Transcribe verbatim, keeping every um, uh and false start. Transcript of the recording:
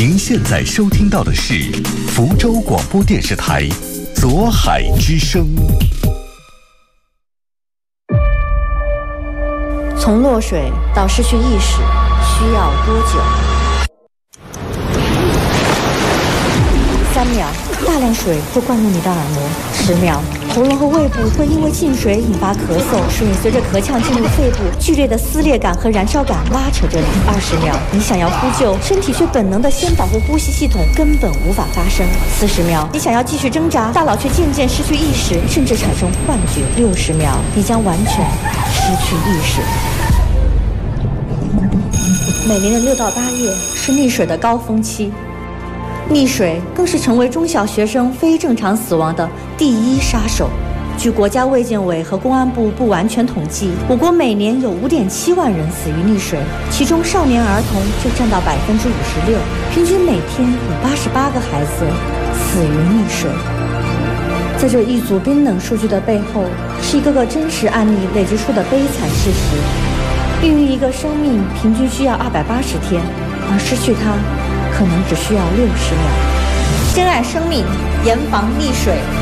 您现在收听到的是福州广播电视台左海之声。 从落水到失去意识需要多久？三秒，大量水会灌入你的耳膜；十秒，喉咙和胃部会因为进水引发咳嗽，水随着咳呛进入肺部，剧烈的撕裂感和燃烧感拉扯着你。二十秒，你想要呼救，身体却本能的先保护呼吸系统，根本无法发声。四十秒，你想要继续挣扎，大脑却渐渐失去意识，甚至产生幻觉。六十秒，你将完全失去意识。每年的六到八月是溺水的高峰期，溺水更是成为中小学生非正常死亡的第一杀手。据国家卫健委和公安部不完全统计，我国每年有 五点七万人死于溺水，其中少年儿童就占到百分之五十六，平均每天有八十八个孩子死于溺水。在这一组冰冷数据的背后，是一个个真实案例累积出的悲惨事实。孕育一个生命平均需要二百八十天，而失去它可能只需要六十秒。珍爱生命，严防溺水。